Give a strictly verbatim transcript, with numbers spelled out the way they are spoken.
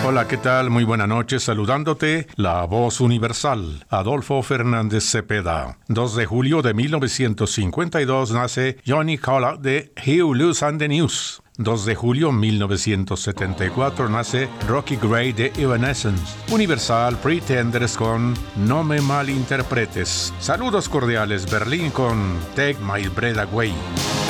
Hola, ¿qué tal? Muy buena noche, saludándote, la voz universal, Adolfo Fernández Cepeda. dos de julio de mil novecientos cincuenta y dos nace Johnny Collett de Hugh Lewis and the News. dos de julio de mil novecientos setenta y cuatro nace Rocky Gray de Evanescence. Universal Pretenders con No me malinterpretes. Saludos cordiales, Berlín con Take My Breath Away.